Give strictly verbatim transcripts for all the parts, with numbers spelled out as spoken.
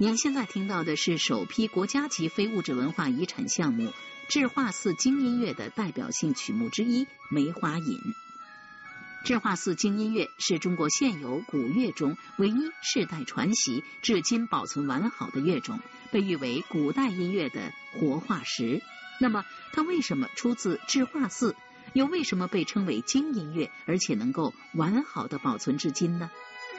您现在听到的是首批国家级非物质文化遗产项目智化寺京音乐的代表性曲目之一《梅花引》。智化寺京音乐是中国现有古乐中唯一世代传习、至今保存完好的乐种，被誉为古代音乐的活化石。那么，它为什么出自智化寺？又为什么被称为京音乐，而且能够完好的保存至今呢？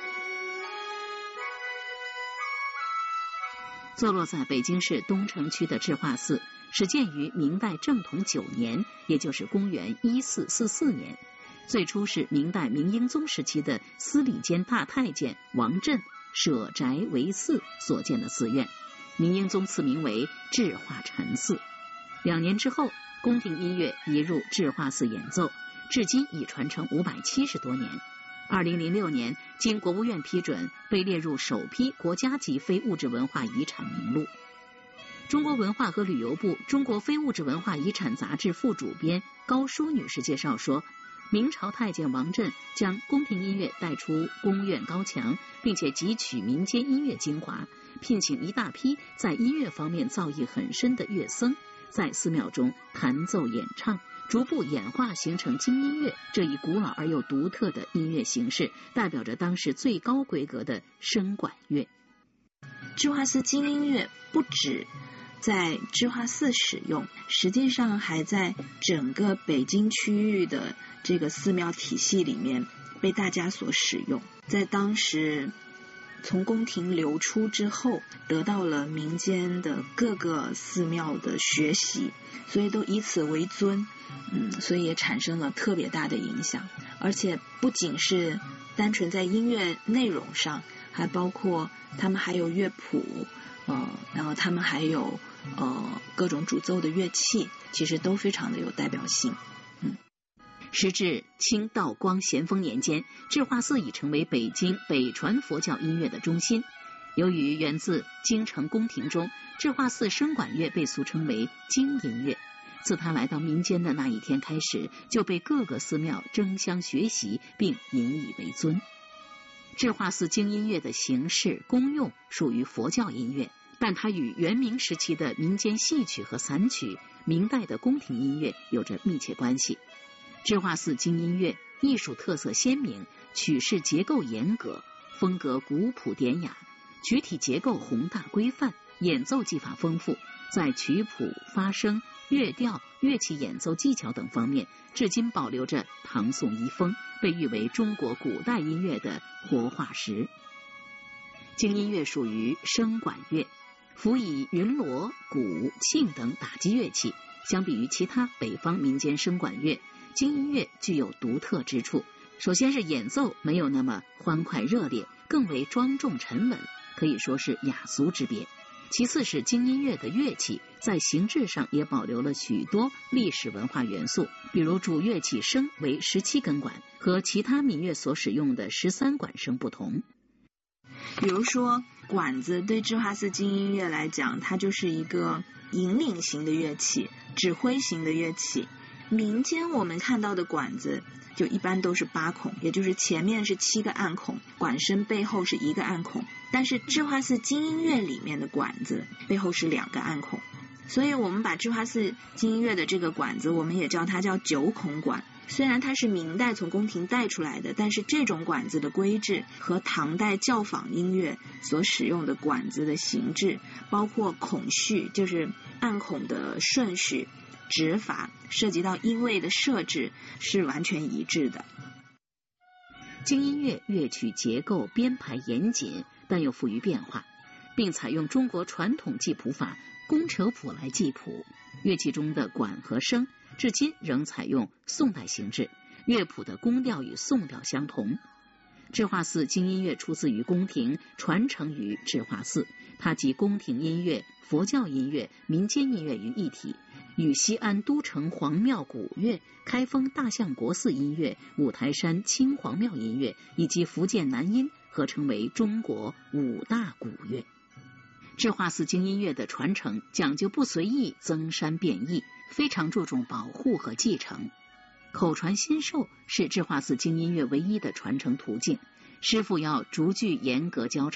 坐落在北京市东城区的智化寺，始建于明代正统九年，也就是公元一四四四年。最初是明代明英宗时期的司礼监大太监王振舍宅为寺所建的寺院，明英宗赐名为智化禅寺。两年之后，宫廷音乐移入智化寺演奏，至今已传承五百七十多年。二零零六年，经国务院批准，被列入首批国家级非物质文化遗产名录。中国文化和旅游部中国非物质文化遗产杂志副主编高淑女士介绍说，明朝太监王振将宫廷音乐带出宫苑高墙，并且汲取民间音乐精华，聘请一大批在音乐方面造诣很深的乐僧，在寺庙中弹奏演唱，逐步演化形成京音乐这一古老而又独特的音乐形式，代表着当时最高规格的笙管乐。 智化寺京音乐不止在智化寺使用，实际上还在整个北京区域的这个寺庙体系里面被大家所使用。在当时从宫廷流出之后，得到了民间的各个寺庙的学习，所以都以此为尊，嗯，所以也产生了特别大的影响。而且不仅是单纯在音乐内容上，还包括他们还有乐谱，呃，然后他们还有呃各种主奏的乐器，其实都非常的有代表性。嗯。 时至清道光咸丰年间，智化寺已成为北京北传佛教音乐的中心。由于源自京城宫廷中，智化寺笙管乐被俗称为京音乐。自它来到民间的那一天开始，就被各个寺庙争相学习，并引以为尊。智化寺京音乐的形式功用属于佛教音乐，但它与元明时期的民间戏曲和散曲、明代的宫廷音乐有着密切关系。智化寺京音乐艺术特色鲜明，曲式结构严格，风格古朴典雅，曲体结构宏大规范，演奏技法丰富，在曲谱、发声、乐调、乐器演奏技巧等方面，至今保留着唐宋遗风，被誉为中国古代音乐的活化石。京音乐属于笙管乐，辅以云锣、鼓、磬等打击乐器。相比于其他北方民间笙管乐，京音乐具有独特之处。首先是演奏没有那么欢快热烈，更为庄重沉稳，可以说是雅俗之别。其次是京音乐的乐器在形制上也保留了许多历史文化元素，比如主乐器笙为十七根管，和其他民乐所使用的十三管笙不同。 比如说管子对智化寺京音乐来讲，它就是一个引领型的乐器，指挥型的乐器。民间我们看到的管子就一般都是八孔，也就是前面是七个暗孔，管身背后是一个暗孔。但是智化寺京音乐里面的管子背后是两个暗孔，所以我们把智化寺京音乐的这个管子，我们也叫它叫九孔管。虽然它是明代从宫廷带出来的，但是这种管子的规制和唐代教坊音乐所使用的管子的形制，包括孔序，就是暗孔的顺序、指法，涉及到音位的设置，是完全一致的。 京音乐乐曲结构编排严谨，但又富于变化，并采用中国传统记谱法工扯谱来记谱。乐器中的管和笙至今仍采用宋代形制，乐谱的宫调与宋调相同。智化寺京音乐出自于宫廷，传承于智化寺，它集宫廷音乐、佛教音乐、民间音乐于一体，与西安都城隍庙古乐、开封大相国寺音乐、五台山清皇庙音乐以及福建南音合称为中国五大古乐。智化寺京音乐的传承讲究不随意增删变异，非常注重保护和继承。口传心授是智化寺京音乐唯一的传承途径，师傅要逐句严格教唱，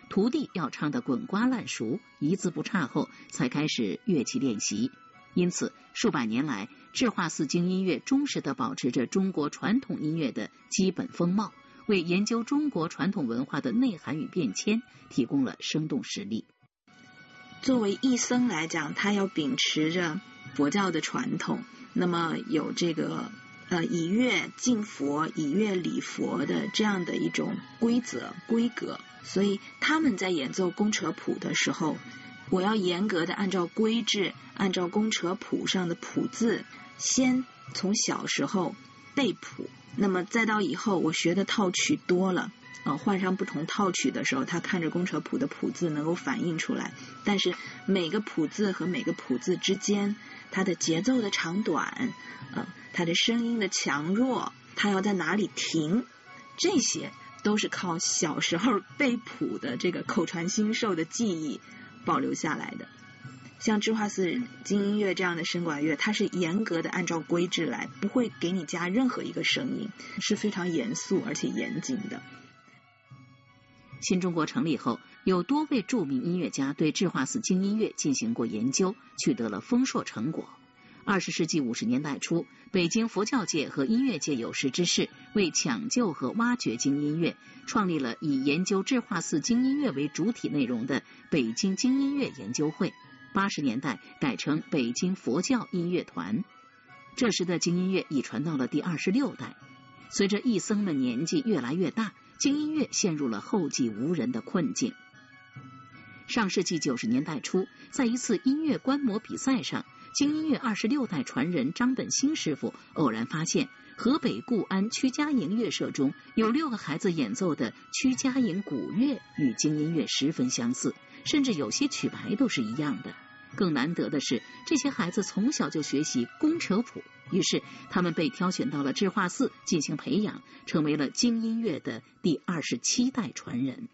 徒弟要唱得滚瓜烂熟，一字不差后，才开始乐器练习。因此，数百年来，智化寺经音乐忠实地保持着中国传统音乐的基本风貌，为研究中国传统文化的内涵与变迁提供了生动实例。 作为义僧来讲，他要秉持着佛教的传统，那么有这个呃以乐敬佛、以乐礼佛的这样的一种规则规格，所以他们在演奏工程谱的时候，我要严格的按照规制，按照工程谱上的谱字，先从小时候背谱，那么再到以后我学的套曲多了，呃，换上不同套曲的时候，他看着工程谱的谱字能够反映出来，但是每个谱字和每个谱字之间，它的节奏的长短，呃，它的声音的强弱，它要在哪里停，这些都是靠小时候背谱的这个口传心授的记忆保留下来的。像智化寺经音乐这样的笙管乐，它是严格的按照规制来，不会给你加任何一个声音，是非常严肃而且严谨的。 新中国成立后，有多位著名音乐家对智化寺经音乐进行过研究，取得了丰硕成果。二十世纪五十年代初，北京佛教界和音乐界有识之士为抢救和挖掘经音乐，创立了以研究智化寺经音乐为主体内容的北京经音乐研究会。八十年代改成北京佛教音乐团。这时的经音乐已传到了第二十六代。随着义僧们年纪越来越大，经音乐陷入了后继无人的困境。上世纪九十年代初，在一次音乐观摩比赛上，经音乐二十六代传人张本兴师傅偶然发现，河北固安曲家营乐社中有六个孩子演奏的曲家营古乐与经音乐十分相似，甚至有些曲牌都是一样的。更难得的是，这些孩子从小就学习工程谱，于是他们被挑选到了智化寺进行培养，成为了经音乐的第二十七代传人。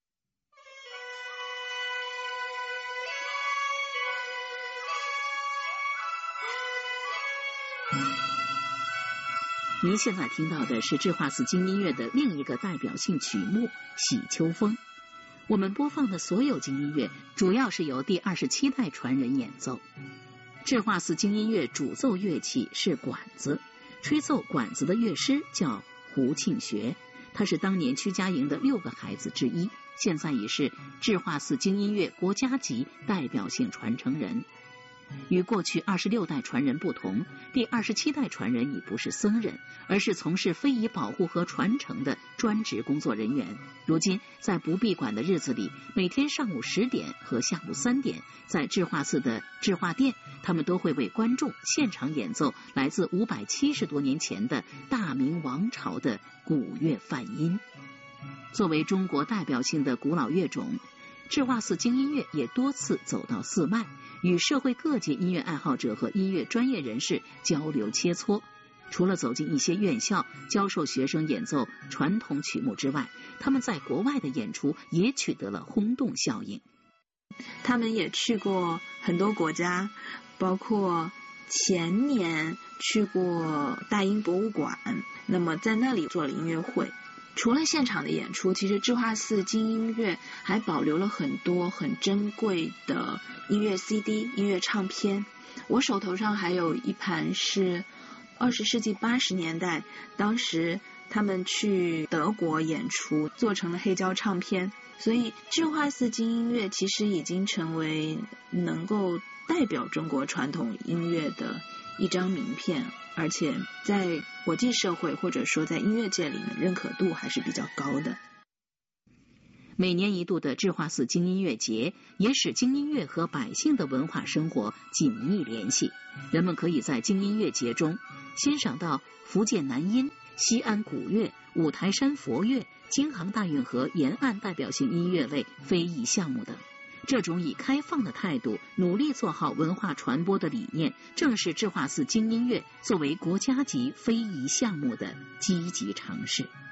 您现在听到的是智化寺经音乐的另一个代表性曲目《喜秋风》。我们播放的所有经音乐主要是由第二十七代传人演奏。智化寺经音乐主奏乐器是管子，吹奏管子的乐师叫胡庆学，他是当年曲家营的六个孩子之一，现在已是智化寺经音乐国家级代表性传承人。与过去二十六代传人不同，第二十七代传人已不是僧人，而是从事非遗保护和传承的专职工作人员。如今在不闭馆的日子里，每天上午十点和下午三点，在智化寺的智化殿，他们都会为观众现场演奏来自五百七十多年前的大明王朝的古乐梵音。作为中国代表性的古老乐种，智化寺经音乐也多次走到寺外，与社会各界音乐爱好者和音乐专业人士交流切磋。除了走进一些院校教授学生演奏传统曲目之外，他们在国外的演出也取得了轰动效应。 他们也去过很多国家，包括前年去过大英博物馆，那么在那里做了音乐会。除了现场的演出，其实智化寺经音乐还保留了很多很珍贵的音乐 C D、音乐唱片。我手头上还有一盘是二十世纪八十年代，当时他们去德国演出，做成了黑胶唱片。所以智化寺经音乐其实已经成为能够代表中国传统音乐的一张名片，而且在国际社会或者说在音乐界里面认可度还是比较高的。 每年一度的智化寺经音乐节也使经音乐和百姓的文化生活紧密联系。人们可以在经音乐节中欣赏到福建南音、西安古乐、五台山佛乐、京杭大运河沿岸代表性音乐类非遗项目等。这种以开放的态度努力做好文化传播的理念，正是智化寺经音乐作为国家级非遗项目的积极尝试。